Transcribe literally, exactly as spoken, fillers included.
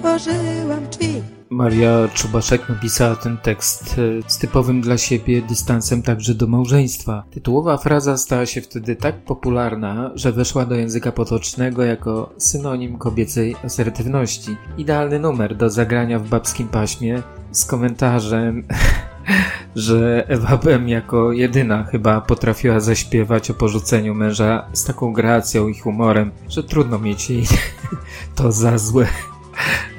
otworzyłam drzwi. Maria Czubaszek napisała ten tekst z typowym dla siebie dystansem także do małżeństwa. Tytułowa fraza stała się wtedy tak popularna, że weszła do języka potocznego jako synonim kobiecej asertywności. Idealny numer do zagrania w babskim paśmie z komentarzem, że Ewa Bem jako jedyna chyba potrafiła zaśpiewać o porzuceniu męża z taką gracją i humorem, że trudno mieć jej to za złe.